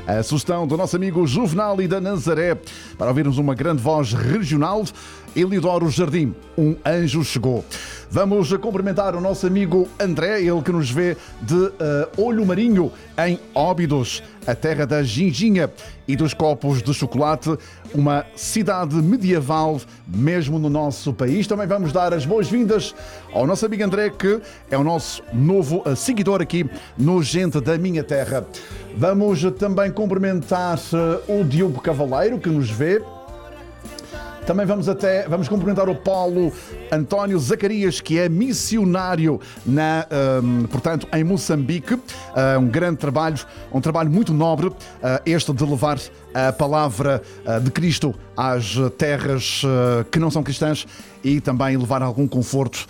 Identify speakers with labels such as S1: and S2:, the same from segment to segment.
S1: A sugestão do nosso amigo Juvenal e da Nazaré para ouvirmos uma grande voz regional. Eliodoro Jardim, um anjo chegou. Vamos cumprimentar o nosso amigo André, ele que nos vê de Olho Marinho, em Óbidos, a terra da ginginha e dos copos de chocolate, uma cidade medieval mesmo no nosso país. Também vamos dar as boas-vindas ao nosso amigo André, que é o nosso novo seguidor aqui no Gente da Minha Terra. Vamos também cumprimentar o Diogo Cavaleiro, que nos vê. Também vamos cumprimentar o Paulo António Zacarias, que é missionário portanto, em Moçambique. Um grande trabalho, um trabalho muito nobre, este de levar a palavra de Cristo às terras que não são cristãs e também levar algum conforto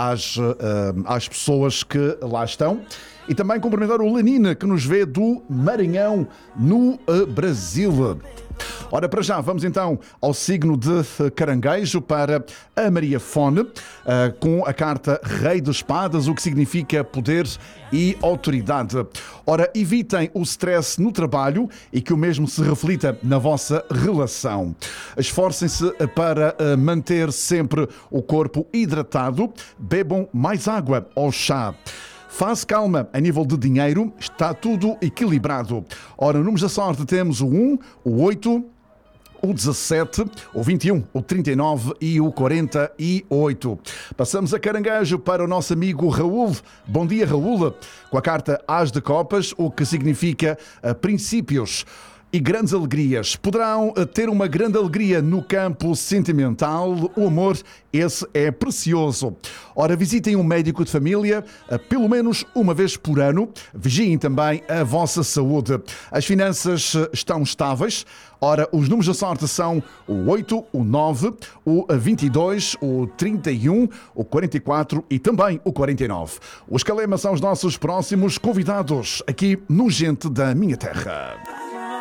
S1: às pessoas que lá estão. E também cumprimentar o Lenina, que nos vê do Maranhão, no Brasil. Ora, para já, vamos então ao signo de Caranguejo para a Maria Fone, com a carta Rei de Espadas, o que significa poder e autoridade. Ora, evitem o stress no trabalho e que o mesmo se reflita na vossa relação. Esforcem-se para manter sempre o corpo hidratado, bebam mais água ou chá. Faz calma, a nível de dinheiro está tudo equilibrado. Ora, números da sorte temos o 1, o 8, o 17, o 21, o 39 e o 48. Passamos a Caranguejo para o nosso amigo Raul. Bom dia, Raul. Com a carta As de Copas, o que significa princípios e grandes alegrias. Poderão ter uma grande alegria no campo sentimental. O amor, esse é precioso. Ora, visitem um médico de família pelo menos uma vez por ano. Vigiem também a vossa saúde. As finanças estão estáveis. Ora, os números da sorte são o 8, o 9, o 22, o 31, o 44 e também o 49. Os Calema são os nossos próximos convidados aqui no Gente da Minha Terra.